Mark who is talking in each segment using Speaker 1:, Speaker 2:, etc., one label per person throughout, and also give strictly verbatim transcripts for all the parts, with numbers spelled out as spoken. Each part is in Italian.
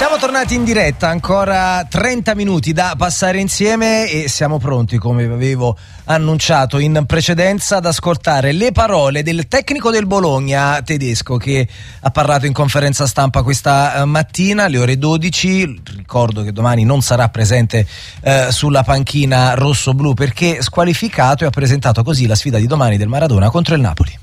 Speaker 1: Siamo tornati in diretta, ancora trenta minuti da passare insieme e siamo pronti, come vi avevo annunciato in precedenza, ad ascoltare le parole del tecnico del Bologna tedesco che ha parlato in conferenza stampa questa mattina alle ore dodici. Ricordo che domani non sarà presente eh, sulla panchina rosso-blu perché squalificato, e ha presentato così la sfida di domani del Maradona contro il Napoli.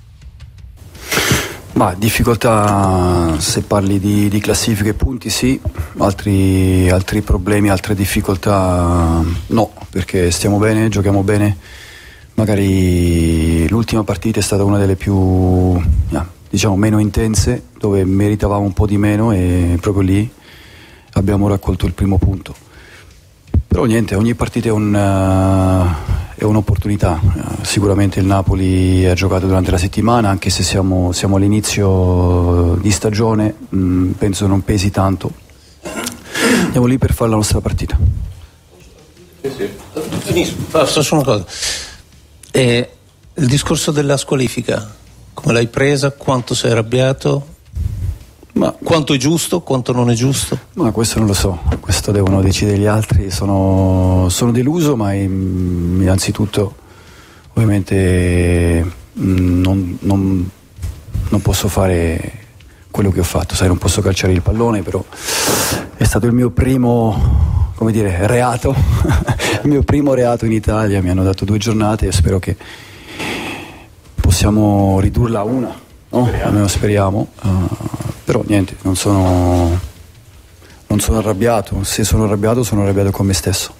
Speaker 2: Ma difficoltà, se parli di, di classifiche e punti sì, altri, altri problemi, altre difficoltà no, perché stiamo bene, giochiamo bene. Magari l'ultima partita è stata una delle più, diciamo, meno intense, dove meritavamo un po' di meno e proprio lì abbiamo raccolto il primo punto. Però niente, ogni partita è, un, uh, è un'opportunità. Uh, sicuramente il Napoli ha giocato durante la settimana, anche se siamo, siamo all'inizio di stagione, mh, penso non pesi tanto. Andiamo lì per fare la nostra partita.
Speaker 3: Sì, sì. Finissimo. Faccio una cosa. E il discorso della squalifica, come l'hai presa? Quanto sei arrabbiato? Ma quanto è giusto, quanto non è giusto?
Speaker 2: Ma questo non lo so, questo devono decidere gli altri. Sono, sono deluso, ma innanzitutto ovviamente non, non, non posso fare quello che ho fatto, sai, non posso calciare il pallone, però è stato il mio primo, come dire, reato, il mio primo reato in Italia. Mi hanno dato due giornate e spero che possiamo ridurla a una, no? Speriamo. Almeno speriamo. Uh, però niente, non sono non sono arrabbiato. Se sono arrabbiato sono arrabbiato con me stesso.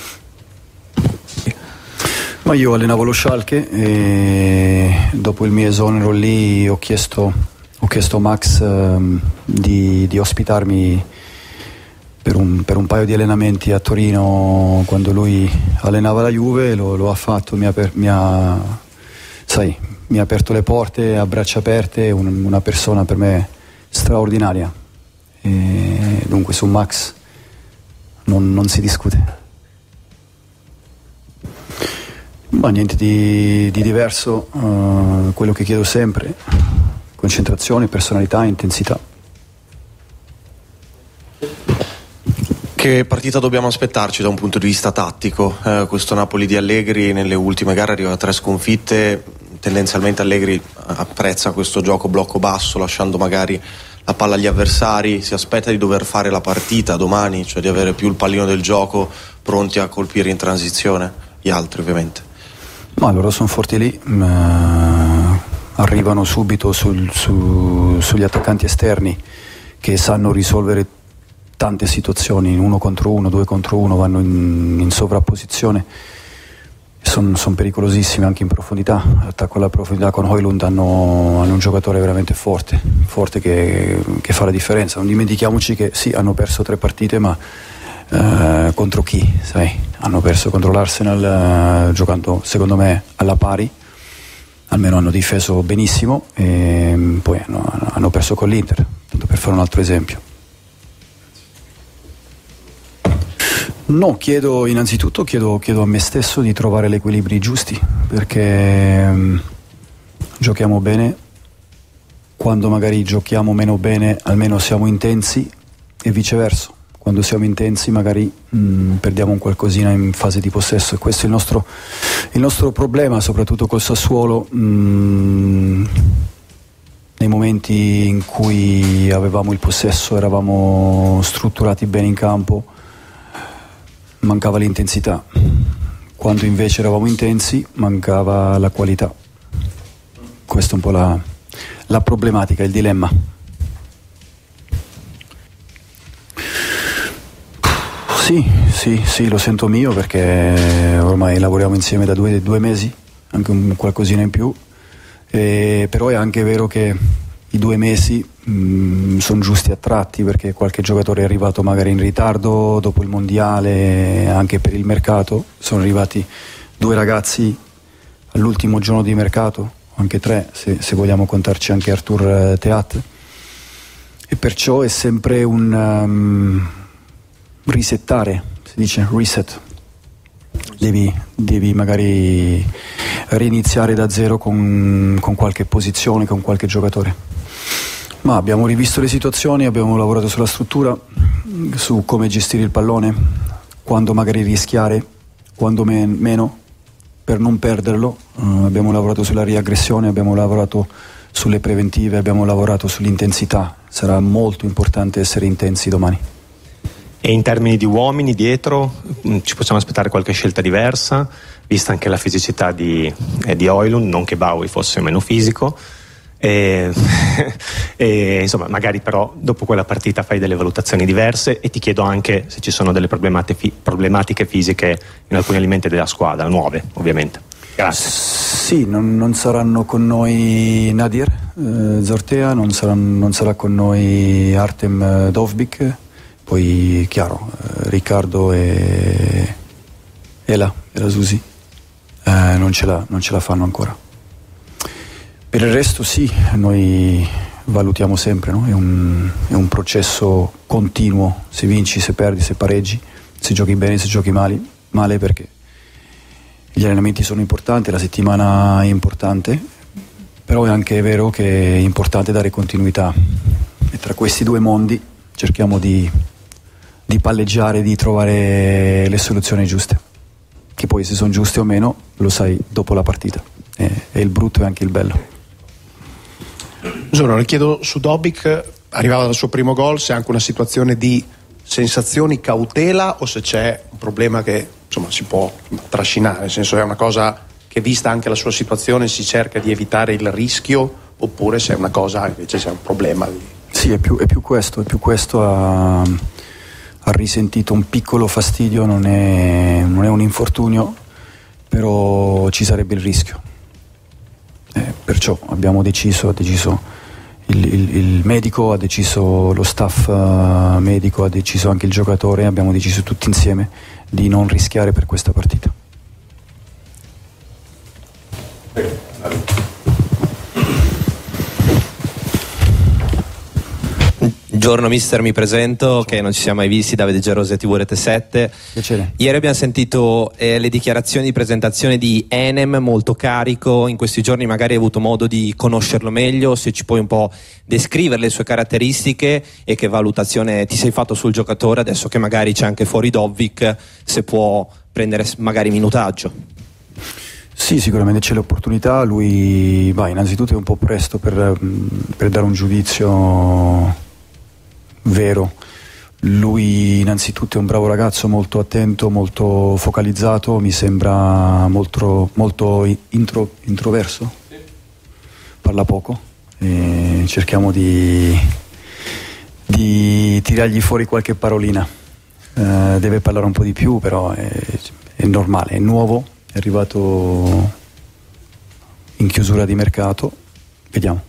Speaker 2: Ma io allenavo lo Schalke e dopo il mio esonero lì ho chiesto ho chiesto a Max um, di, di ospitarmi per un, per un paio di allenamenti a Torino quando lui allenava la Juve. Lo, lo ha fatto, mi ha, per, mi ha sai mi ha aperto le porte a braccia aperte, un, una persona per me straordinaria, e dunque su Max non, non si discute. Ma niente di, di diverso, uh, quello che chiedo sempre: concentrazione, personalità, intensità.
Speaker 4: Che partita dobbiamo aspettarci da un punto di vista tattico? Eh, questo Napoli di Allegri nelle ultime gare arriva a tre sconfitte. Tendenzialmente Allegri apprezza questo gioco blocco basso, lasciando magari la palla agli avversari. Si aspetta di dover fare la partita domani, cioè di avere più il pallino del gioco, pronti a colpire in transizione gli altri ovviamente.
Speaker 2: Ma loro sono forti lì, uh, arrivano subito sul, su, sugli attaccanti esterni che sanno risolvere tante situazioni, uno contro uno, due contro uno, vanno in, in sovrapposizione. Sono son pericolosissimi anche in profondità. Attacco alla profondità con Højlund hanno, hanno un giocatore veramente forte, forte che, che fa la differenza. Non dimentichiamoci che sì, hanno perso tre partite, ma eh, contro chi? Sai, hanno perso contro l'Arsenal eh, giocando secondo me alla pari, almeno hanno difeso benissimo, e poi hanno, hanno perso con l'Inter, tanto per fare un altro esempio. No, chiedo innanzitutto chiedo, chiedo a me stesso di trovare gli equilibri giusti, perché um, giochiamo bene, quando magari giochiamo meno bene almeno siamo intensi, e viceversa, quando siamo intensi magari um, perdiamo un qualcosina in fase di possesso, e questo è il nostro, il nostro problema, soprattutto col Sassuolo. Um, nei momenti in cui avevamo il possesso eravamo strutturati bene in campo, mancava l'intensità, quando invece eravamo intensi mancava la qualità. Questa è un po' la, la problematica, il dilemma. Sì, sì, sì, lo sento mio, perché ormai lavoriamo insieme da due, due mesi, anche un qualcosina in più, e però è anche vero che i due mesi mh, sono giusti a tratti, perché qualche giocatore è arrivato magari in ritardo dopo il mondiale, anche per il mercato. Sono arrivati due ragazzi all'ultimo giorno di mercato, anche tre se, se vogliamo contarci anche Artur Teat, e perciò è sempre un um, risettare, si dice reset. Devi, devi magari riniziare da zero con, con qualche posizione, con qualche giocatore. Ma abbiamo rivisto le situazioni, abbiamo lavorato sulla struttura, su come gestire il pallone, quando magari rischiare, quando men- meno, per non perderlo. Uh, abbiamo lavorato sulla riaggressione, abbiamo lavorato sulle preventive, abbiamo lavorato sull'intensità. Sarà molto importante essere intensi domani.
Speaker 5: E in termini di uomini dietro, ci possiamo aspettare qualche scelta diversa, vista anche la fisicità di, eh, di Højlund, non che Bowie fosse meno fisico, e, e insomma magari però dopo quella partita fai delle valutazioni diverse, e ti chiedo anche se ci sono delle problematiche, problematiche fisiche in alcuni elementi della squadra, nuove ovviamente. Grazie.
Speaker 2: Sì, non, non saranno con noi Nadir eh, Zortea, non, saranno, non sarà con noi Artem Dovbyk. Poi, chiaro, eh, Riccardo e Ela, Ela Susi eh, non, ce la, non ce la fanno ancora. Per il resto sì, noi valutiamo sempre, no? È un, è un processo continuo, se vinci, se perdi, se pareggi, se giochi bene, se giochi male, male perché gli allenamenti sono importanti, la settimana è importante, però è anche vero che è importante dare continuità, e tra questi due mondi cerchiamo di di palleggiare, di trovare le soluzioni giuste, che poi se sono giuste o meno lo sai dopo la partita, è, è il brutto e anche il bello.
Speaker 6: Giorno, le chiedo su Dovbyk, arrivava dal suo primo gol, se è anche una situazione di sensazioni, cautela, o se c'è un problema che insomma si può trascinare, nel senso è una cosa che vista anche la sua situazione si cerca di evitare il rischio, oppure se è una cosa invece c'è un problema di...
Speaker 2: Sì, è più, è più questo, è più questo a... ha risentito un piccolo fastidio, non è, non è un infortunio, però ci sarebbe il rischio. Eh, perciò abbiamo deciso, ha deciso il, il, il medico, ha deciso lo staff uh, medico, ha deciso anche il giocatore, abbiamo deciso tutti insieme di non rischiare per questa partita.
Speaker 7: Buongiorno mister, mi presento, che non ci siamo mai visti, Davide Gerosi, T V Rete sette.
Speaker 2: Piacere.
Speaker 7: Ieri abbiamo sentito eh, le dichiarazioni di presentazione di Enem, molto carico, in questi giorni magari hai avuto modo di conoscerlo meglio, se ci puoi un po' descrivere le sue caratteristiche e che valutazione ti sei fatto sul giocatore adesso che magari c'è anche fuori Dovbyk, se può prendere magari minutaggio.
Speaker 2: Sì, sicuramente c'è l'opportunità, lui va, innanzitutto è un po' presto per, per dare un giudizio vero. Lui innanzitutto è un bravo ragazzo, molto attento, molto focalizzato, mi sembra molto, molto intro, introverso, parla poco e cerchiamo di, di tirargli fuori qualche parolina, eh, deve parlare un po' di più, però è, è normale, è nuovo, è arrivato in chiusura di mercato, vediamo.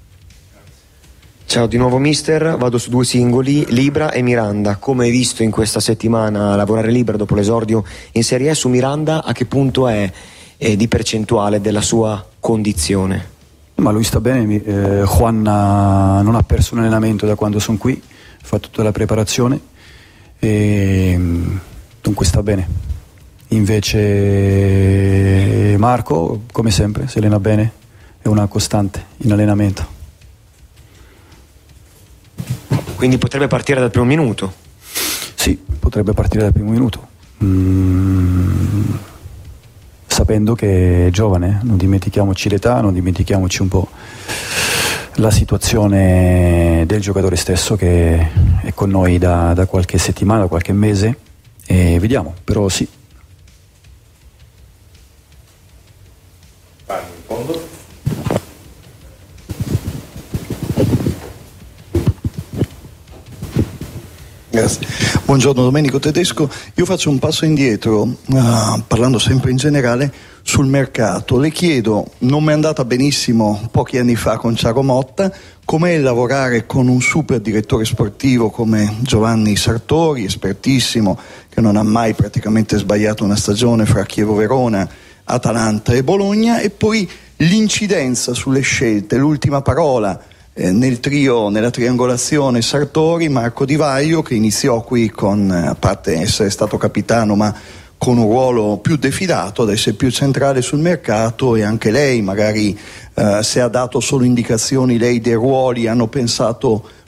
Speaker 8: Ciao di nuovo mister, vado su due singoli, Libra e Miranda. Come hai visto in questa settimana lavorare Libra dopo l'esordio in Serie A, su Miranda a che punto è eh, di percentuale della sua condizione?
Speaker 2: Ma lui sta bene, eh, Juan ha, non ha perso un allenamento da quando sono qui, fa tutta la preparazione e dunque sta bene. Invece Marco, come sempre, si allena bene, è una costante in allenamento.
Speaker 8: Quindi potrebbe partire dal primo minuto?
Speaker 2: Sì, potrebbe partire dal primo minuto, mm, sapendo che è giovane, non dimentichiamoci l'età, non dimentichiamoci un po' la situazione del giocatore stesso che è con noi da, da qualche settimana, da qualche mese, e vediamo, però sì.
Speaker 6: Vai, in fondo.
Speaker 9: Grazie. Buongiorno, Domenico Tedesco. Io faccio un passo indietro, uh, parlando sempre in generale sul mercato. Le chiedo, non mi è andata benissimo pochi anni fa con Ciaro Motta, com'è lavorare con un super direttore sportivo come Giovanni Sartori, espertissimo, che non ha mai praticamente sbagliato una stagione fra Chievo Verona, Atalanta e Bologna, e poi l'incidenza sulle scelte, l'ultima parola nel trio, nella triangolazione Sartori, Marco Di Vaio, che iniziò qui con, a parte essere stato capitano, ma con un ruolo più defilato, adesso è più centrale sul mercato, e anche lei magari eh, se ha dato solo indicazioni lei dei ruoli, hanno pensato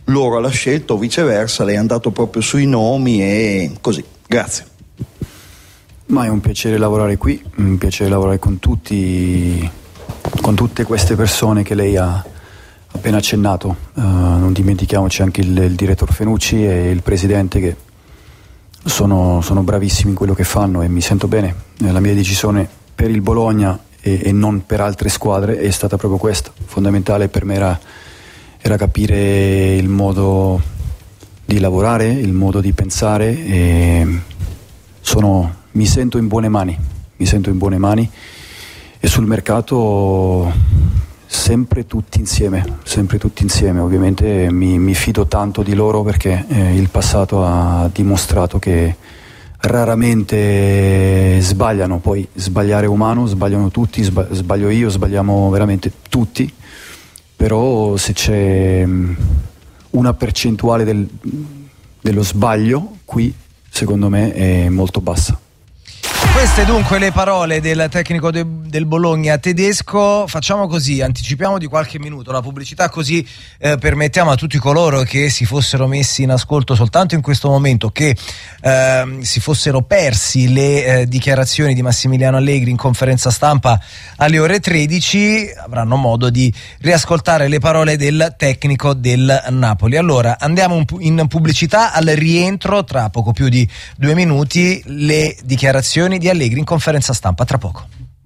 Speaker 9: loro alla scelta o viceversa, lei è andato proprio sui nomi e così. Grazie.
Speaker 2: Ma è un piacere lavorare qui, un piacere lavorare con tutti, con tutte queste persone che lei ha appena accennato. Uh, non dimentichiamoci anche il, il direttore Fenucci e il presidente, che sono, sono bravissimi in quello che fanno, e mi sento bene. La mia decisione per il Bologna e, e non per altre squadre è stata proprio questa. Fondamentale per me era, era capire il modo di lavorare, il modo di pensare, e sono, mi sento in buone mani, mi sento in buone mani e sul mercato sempre tutti insieme, sempre tutti insieme. Ovviamente mi, mi fido tanto di loro, perché eh, il passato ha dimostrato che raramente sbagliano. Poi sbagliare è umano, sbagliano tutti, sbaglio io, sbagliamo veramente tutti, però se c'è una percentuale del, dello sbaglio qui, secondo me è molto bassa.
Speaker 1: Queste dunque le parole del tecnico de, del Bologna tedesco. Facciamo così, anticipiamo di qualche minuto la pubblicità, così eh, permettiamo a tutti coloro che si fossero messi in ascolto soltanto in questo momento, che eh, si fossero persi le eh, dichiarazioni di Massimiliano Allegri in conferenza stampa alle ore tredici, avranno modo di riascoltare le parole del tecnico del Napoli. Allora andiamo in pubblicità, al rientro tra poco più di due minuti le dichiarazioni di Allegri in conferenza stampa, tra poco.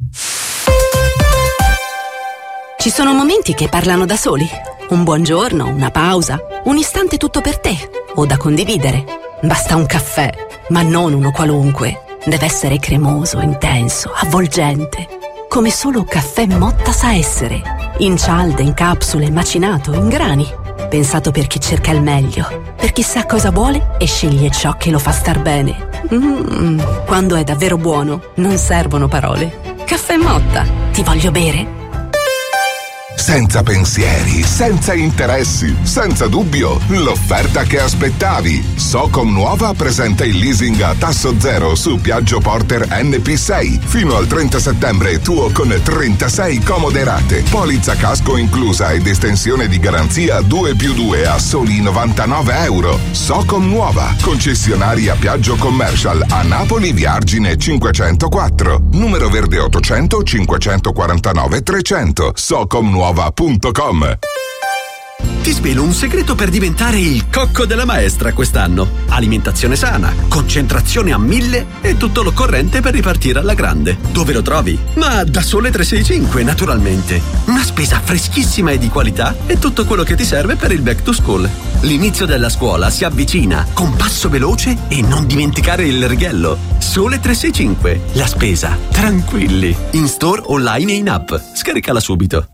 Speaker 10: Ci sono momenti che parlano da soli. Un buongiorno, una pausa, un istante tutto per te o da condividere. Basta un caffè, ma non uno qualunque. Deve essere cremoso, intenso, avvolgente, come solo Caffè Motta sa essere. In cialde, in capsule, macinato, in grani. Pensato per chi cerca il meglio, per chi sa cosa vuole e sceglie ciò che lo fa star bene. Mm, quando è davvero buono, non servono parole. Caffè Motta, ti voglio bere.
Speaker 11: Senza pensieri, senza interessi, senza dubbio, l'offerta che aspettavi. Socom Nuova presenta il leasing a tasso zero su Piaggio Porter N P sei. Fino al trenta settembre tuo con trentasei comode rate. Polizza casco inclusa ed estensione di garanzia due più due a soli novantanove euro. Socom Nuova, concessionaria Piaggio Commercial a Napoli via Argine cinquecentoquattro. Numero verde ottocento cinquecentoquarantanove trecento. Socom Nuova. Punto com.
Speaker 12: Ti svelo un segreto per diventare il cocco della maestra quest'anno. Alimentazione sana, concentrazione a mille e tutto l'occorrente per ripartire alla grande. Dove lo trovi? Ma da Sole trecentosessantacinque, naturalmente. Una spesa freschissima e di qualità e tutto quello che ti serve per il back to school. L'inizio della scuola si avvicina, con passo veloce e non dimenticare il righello. Sole trecentosessantacinque, la spesa tranquilli. In store, online e in app. Scaricala subito.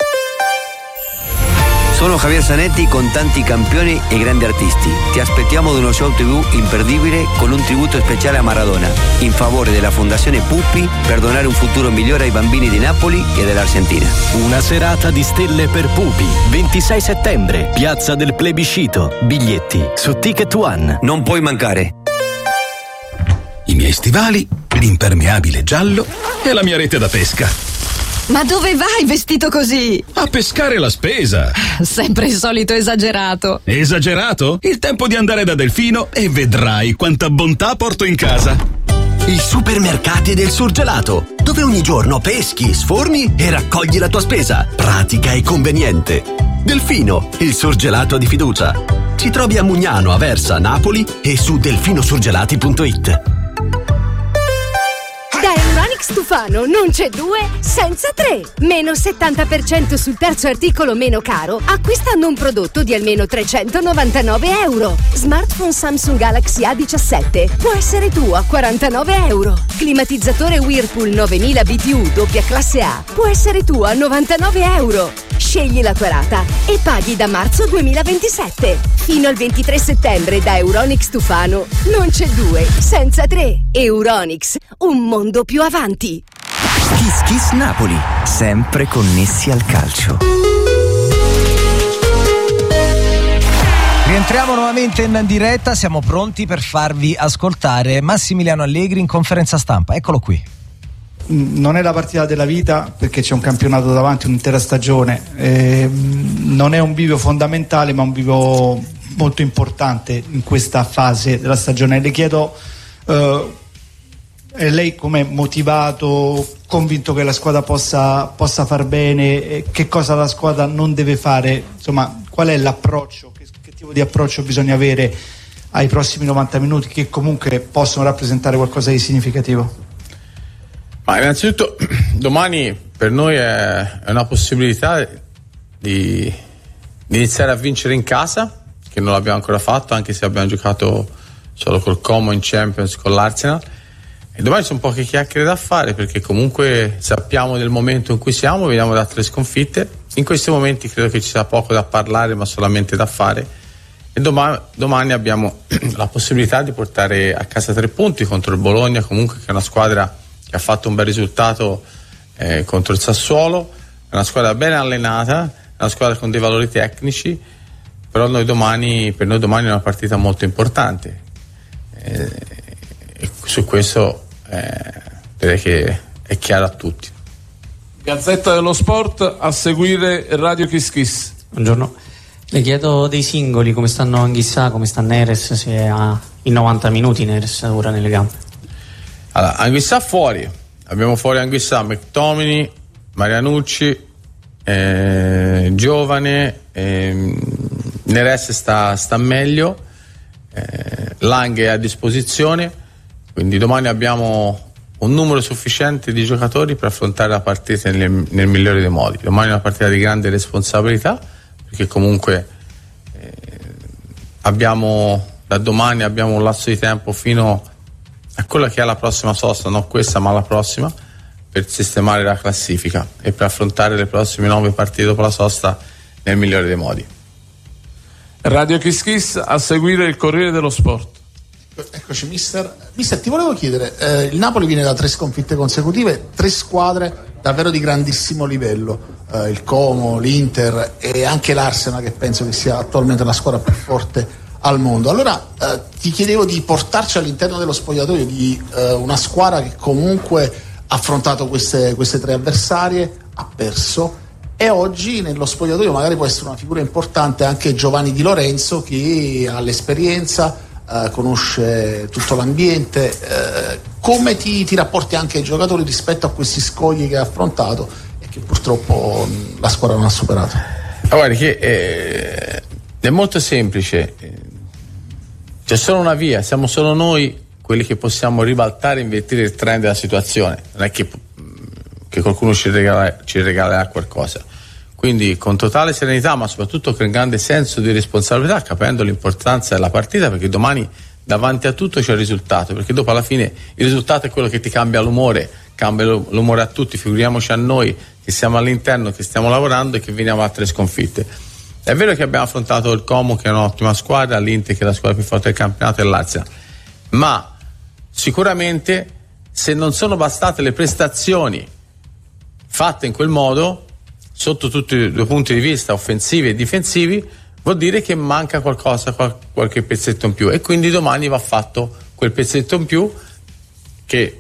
Speaker 13: Sono Javier Zanetti con tanti campioni e grandi artisti. Ti aspettiamo ad uno show tivù imperdibile con un tributo speciale a Maradona in favore della Fondazione Puppi per donare un futuro migliore ai bambini di Napoli e dell'Argentina.
Speaker 14: Una serata di stelle per Pupi, ventisei settembre, Piazza del Plebiscito. Biglietti su Ticket One.
Speaker 13: Non puoi mancare.
Speaker 15: I miei stivali, l'impermeabile giallo e la mia rete da pesca.
Speaker 16: Ma dove vai vestito così?
Speaker 15: A pescare la spesa.
Speaker 16: Sempre il solito esagerato.
Speaker 15: Esagerato? Il tempo di andare da Delfino e vedrai quanta bontà porto in casa.
Speaker 12: I supermercati del surgelato, dove ogni giorno peschi, sforni e raccogli la tua spesa. Pratica e conveniente. Delfino, il surgelato di fiducia. Ci trovi a Mugnano, Aversa, Napoli e su delfinosurgelati punto it.
Speaker 17: Da Euronics Tufano non c'è due senza tre. Meno settanta per cento sul terzo articolo meno caro acquistando un prodotto di almeno trecentonovantanove euro. Smartphone Samsung Galaxy A diciassette può essere tuo a quarantanove euro. Climatizzatore Whirlpool novemila B T U doppia classe A può essere tuo a novantanove euro. Scegli la tua rata e paghi da marzo duemilaventisette. Fino al ventitré settembre da Euronics Tufano non c'è due senza tre. Euronics, un mondo più avanti.
Speaker 18: Kiss Kiss Napoli, sempre connessi al calcio.
Speaker 1: Rientriamo nuovamente in diretta, siamo pronti per farvi ascoltare Massimiliano Allegri in conferenza stampa. Eccolo qui.
Speaker 19: Non è la partita della vita perché c'è un campionato davanti, un'intera stagione, eh, non è un bivio fondamentale ma un bivio molto importante in questa fase della stagione. Le chiedo eh, lei com'è motivato, convinto che la squadra possa, possa far bene, eh, che cosa la squadra non deve fare, insomma qual è l'approccio, che, che tipo di approccio bisogna avere ai prossimi novanta minuti che comunque possono rappresentare qualcosa di significativo?
Speaker 20: Ma innanzitutto domani per noi è, è una possibilità di, di iniziare a vincere in casa, che non l'abbiamo ancora fatto, anche se abbiamo giocato solo col Como in Champions con l'Arsenal, e domani sono poche chiacchiere da fare, perché comunque sappiamo del momento in cui siamo, veniamo da tre sconfitte, in questi momenti credo che ci sia poco da parlare ma solamente da fare, e domani, domani abbiamo la possibilità di portare a casa tre punti contro il Bologna, comunque che è una squadra che ha fatto un bel risultato eh, contro il Sassuolo, è una squadra ben allenata, è una squadra con dei valori tecnici, però noi domani, per noi domani è una partita molto importante, eh, e su questo eh, direi che è chiaro a tutti.
Speaker 21: Gazzetta dello Sport, a seguire Radio Kiss Kiss.
Speaker 22: Buongiorno. Le chiedo dei singoli, come stanno Anghissà, come sta Neres, se ha in novanta minuti Neres ora nelle gambe.
Speaker 20: Allora, Anghissà fuori, abbiamo fuori Anghissà, McTominay, Marianucci, eh, giovane, eh, Neres sta, sta meglio, eh, Lang è a disposizione, quindi domani abbiamo un numero sufficiente di giocatori per affrontare la partita nel, nel migliore dei modi. Domani è una partita di grande responsabilità, perché comunque eh, abbiamo da domani abbiamo un lasso di tempo fino a quella che è la prossima sosta, non questa ma la prossima, per sistemare la classifica e per affrontare le prossime nove partite dopo la sosta nel migliore dei modi.
Speaker 21: Radio Kiss Kiss, a seguire il Corriere dello Sport.
Speaker 23: Eccoci mister. Mister, ti volevo chiedere, eh, il Napoli viene da tre sconfitte consecutive, tre squadre davvero di grandissimo livello, eh, il Como, l'Inter e anche l'Arsenal, che penso che sia attualmente la squadra più forte al mondo. Allora eh, ti chiedevo di portarci all'interno dello spogliatoio di eh, una squadra che comunque ha affrontato queste, queste tre avversarie, ha perso, e oggi nello spogliatoio magari può essere una figura importante anche Giovanni Di Lorenzo, che ha l'esperienza, Uh, conosce tutto l'ambiente. Uh, come ti, ti rapporti anche ai giocatori rispetto a questi scogli che ha affrontato e che purtroppo mh, la squadra non ha superato?
Speaker 20: Ah, guardi che eh, è molto semplice, c'è solo una via, siamo solo noi quelli che possiamo ribaltare e invertire il trend della situazione, non è che, che qualcuno ci, regala, ci regalerà qualcosa. Quindi con totale serenità, ma soprattutto con grande senso di responsabilità, capendo l'importanza della partita, perché domani davanti a tutto c'è il risultato, perché dopo alla fine il risultato è quello che ti cambia l'umore, cambia l'umore a tutti, figuriamoci a noi che siamo all'interno, che stiamo lavorando e che veniamo a tre sconfitte. È vero che abbiamo affrontato il Como, che è un'ottima squadra, l'Inter, che è la squadra più forte del campionato, e l'Arsenal, ma sicuramente se non sono bastate le prestazioni fatte in quel modo, sotto tutti i due punti di vista, offensivi e difensivi, vuol dire che manca qualcosa, qual- qualche pezzetto in più, e quindi domani va fatto quel pezzetto in più che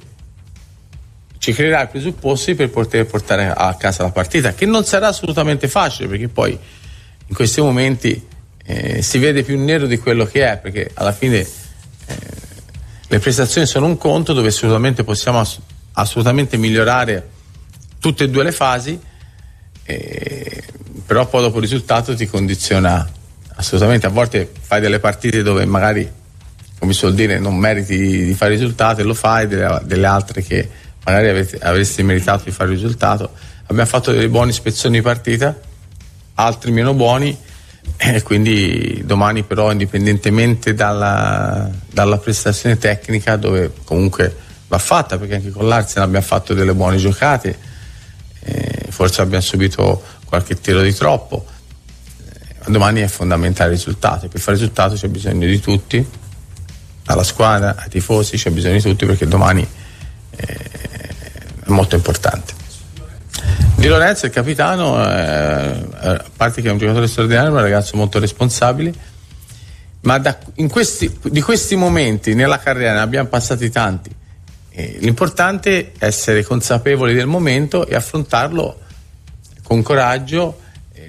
Speaker 20: ci creerà i presupposti per poter portare a casa la partita, che non sarà assolutamente facile, perché poi in questi momenti eh, si vede più nero di quello che è, perché alla fine eh, le prestazioni sono un conto dove assolutamente possiamo ass- assolutamente migliorare tutte e due le fasi. Eh, però poi dopo il risultato ti condiziona assolutamente. A volte fai delle partite dove magari, come si suol dire, non meriti di fare risultato, e lo fai, delle, delle altre che magari avete, avresti meritato di fare il risultato. Abbiamo fatto delle buone ispezioni di partita, altri meno buoni, e quindi domani però, indipendentemente dalla, dalla prestazione tecnica, dove comunque va fatta, perché anche con l'Arsenal abbiamo fatto delle buone giocate, Eh, forse abbiamo subito qualche tiro di troppo, eh, domani è fondamentale il risultato, e per fare il risultato c'è bisogno di tutti, dalla squadra ai tifosi, c'è bisogno di tutti, perché domani eh, è molto importante. Di Lorenzo, il capitano, eh, a parte che è un giocatore straordinario, è un ragazzo molto responsabile, ma da, in questi, di questi momenti nella carriera ne abbiamo passati tanti. Eh, l'importante è essere consapevoli del momento e affrontarlo con coraggio, eh,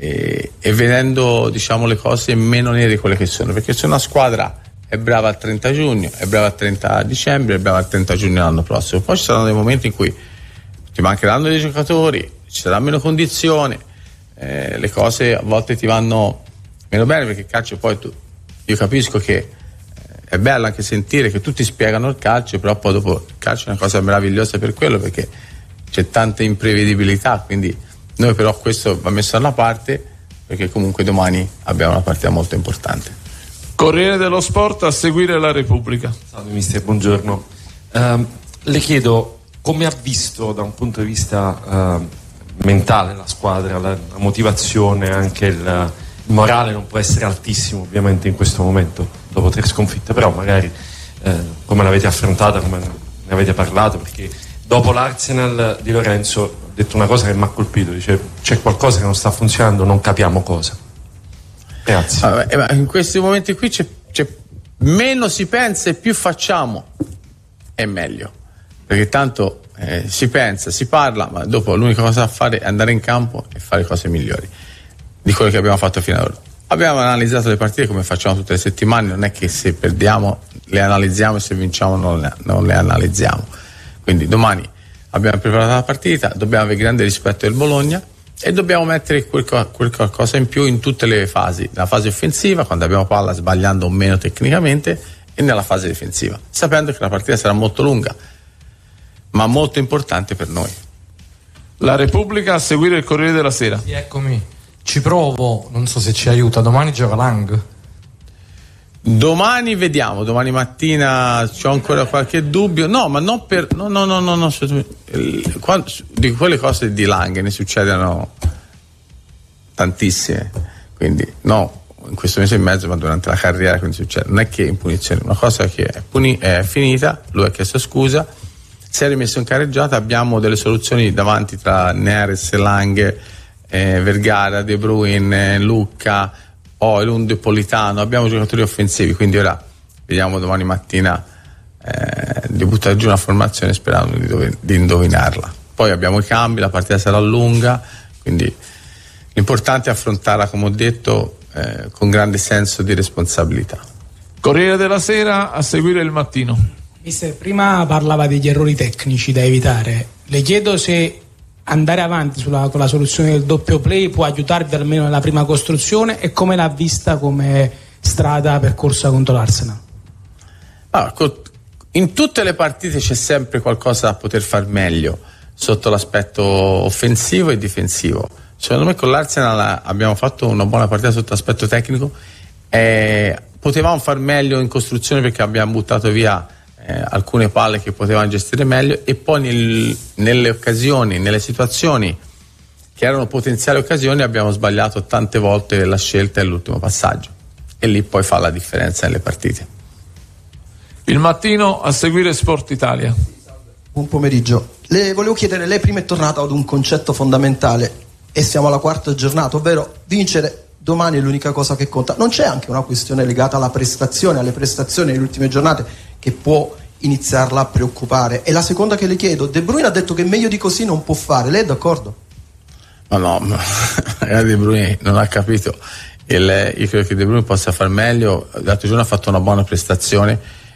Speaker 20: e, e vedendo, diciamo, le cose meno nere di quelle che sono, perché se una squadra è brava al trenta giugno, è brava al trenta dicembre, è brava al trenta giugno l'anno prossimo, poi ci saranno dei momenti in cui ti mancheranno dei giocatori, ci sarà meno condizione, eh, le cose a volte ti vanno meno bene, perché il calcio poi tu, io capisco che eh, è bello anche sentire che tutti spiegano il calcio, però poi dopo il calcio è una cosa meravigliosa per quello, perché c'è tanta imprevedibilità, quindi noi però questo va messo da una parte, perché comunque domani abbiamo una partita molto importante.
Speaker 21: Corriere dello Sport, a seguire la Repubblica.
Speaker 3: Salve mister, buongiorno. Uh, le chiedo come ha visto da un punto di vista uh, mentale la squadra, la, la motivazione, anche il, il morale non può essere altissimo ovviamente in questo momento dopo tre sconfitte, però magari uh, come l'avete affrontata, come ne avete parlato, perché dopo l'Arsenal di Lorenzo ho detto una cosa che mi ha colpito, dice c'è qualcosa che non sta funzionando, non capiamo cosa. Grazie.
Speaker 20: Vabbè, ma in questi momenti qui c'è, c'è, meno si pensa e più facciamo è meglio, perché tanto eh, si pensa, si parla, ma dopo l'unica cosa da fare è andare in campo e fare cose migliori di quello che abbiamo fatto fino ad ora. Abbiamo analizzato le partite come facciamo tutte le settimane, non è che se perdiamo le analizziamo e se vinciamo non le, non le analizziamo. Quindi domani abbiamo preparato la partita, dobbiamo avere grande rispetto del Bologna e dobbiamo mettere quel, quel qualcosa in più in tutte le fasi, la fase offensiva quando abbiamo palla, sbagliando o meno tecnicamente, e nella fase difensiva, sapendo che la partita sarà molto lunga ma molto importante per noi.
Speaker 21: La Repubblica, a seguire il Corriere della Sera.
Speaker 4: Sì, eccomi, ci provo, non so se ci aiuta, domani gioca Lang.
Speaker 20: Domani vediamo, domani mattina c'ho ancora qualche dubbio, no, ma non per no no no no, no quando, di quelle cose di Lang ne succedono tantissime, quindi no, in questo mese e mezzo, ma durante la carriera, quindi succede, non è che in punizione, una cosa che è, puni, è finita, lui ha chiesto scusa, si è rimesso in carreggiata, abbiamo delle soluzioni davanti tra Neres, Lang, eh, Vergara, De Bruyne, Lucca, Oilund, Politano, abbiamo giocatori offensivi, quindi ora vediamo domani mattina eh, di buttare giù una formazione sperando di, dove, di indovinarla. Poi abbiamo i cambi, la partita sarà lunga, quindi l'importante è affrontarla, come ho detto, eh, con grande senso di responsabilità.
Speaker 21: Corriere della Sera, a seguire il Mattino.
Speaker 5: Mister, prima parlava degli errori tecnici da evitare, le chiedo se andare avanti sulla, con la soluzione del doppio play può aiutarvi almeno nella prima costruzione, e come l'ha vista come strada percorsa contro l'Arsenal?
Speaker 20: Ah, in tutte le partite c'è sempre qualcosa da poter far meglio sotto l'aspetto offensivo e difensivo. Secondo me con l'Arsenal abbiamo fatto una buona partita sotto l'aspetto tecnico, eh, potevamo far meglio in costruzione perché abbiamo buttato via Eh, alcune palle che potevano gestire meglio, e poi nel, nelle occasioni, nelle situazioni che erano potenziali occasioni abbiamo sbagliato tante volte la scelta e l'ultimo passaggio, e lì poi fa la differenza nelle partite.
Speaker 21: Il Mattino, a seguire Sport Italia.
Speaker 24: Buon pomeriggio, le volevo chiedere, lei prima è tornata ad un concetto fondamentale e siamo alla quarta giornata, ovvero vincere domani è l'unica cosa che conta. Non c'è anche una questione legata alla prestazione, alle prestazioni nelle ultime giornate, che può iniziarla a preoccupare? E la seconda che le chiedo, De Bruyne ha detto che meglio di così non può fare, lei è d'accordo?
Speaker 20: No, no, no. De Bruyne non ha capito. Il, io credo che De Bruyne possa far meglio. L'altro giorno ha fatto una buona prestazione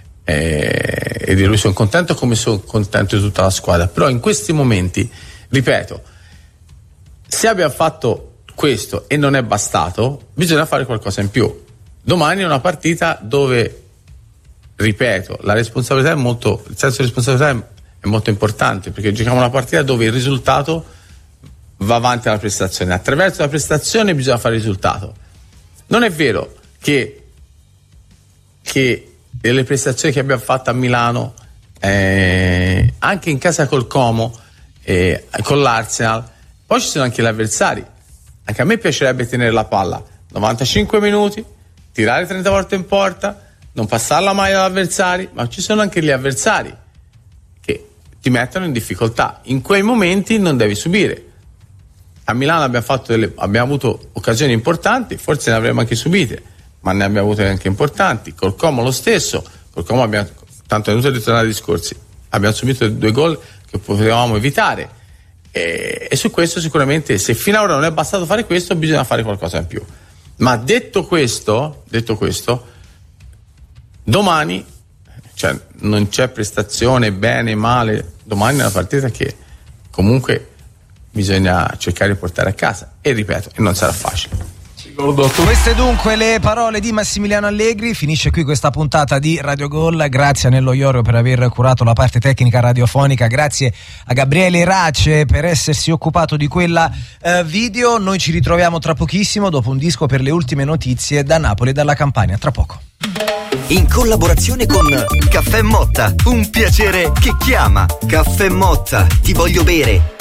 Speaker 20: eh, e di lui sono contento, come sono contento di tutta la squadra. Però in questi momenti, ripeto, se abbiamo fatto questo e non è bastato, bisogna fare qualcosa in più. Domani è una partita dove, ripeto, la responsabilità è molto, il senso di responsabilità è molto importante, perché giochiamo una partita dove il risultato va avanti alla prestazione, attraverso la prestazione bisogna fare il risultato. Non è vero che che delle prestazioni che abbiamo fatto a Milano, eh, anche in casa col Como, eh, con l'Arsenal, poi ci sono anche gli avversari. Anche a me piacerebbe tenere la palla novantacinque minuti, tirare trenta volte in porta, non passarla mai agli avversari, ma ci sono anche gli avversari che ti mettono in difficoltà. In quei momenti non devi subire. A Milano abbiamo, fatto delle, abbiamo avuto occasioni importanti, forse ne avremmo anche subite, ma ne abbiamo avute anche importanti. Col Como lo stesso, col Como abbiamo, tanto è venuto a ritornare ai discorsi, abbiamo subito due gol che potevamo evitare, E, e su questo sicuramente, se fino ad ora non è bastato fare questo, bisogna fare qualcosa in più. Ma detto questo, detto questo, domani, cioè, non c'è prestazione bene male, domani è una partita che comunque bisogna cercare di portare a casa, e ripeto, e non sarà facile.
Speaker 1: Queste dunque le parole di Massimiliano Allegri. Finisce qui questa puntata di Radio Gol. Grazie a Nello Iorio per aver curato la parte tecnica radiofonica, grazie a Gabriele Race per essersi occupato di quella eh, video. Noi ci ritroviamo tra pochissimo dopo un disco per le ultime notizie da Napoli e dalla Campania. Tra poco.
Speaker 18: In collaborazione con Caffè Motta, un piacere che chiama. Caffè Motta, ti voglio bere.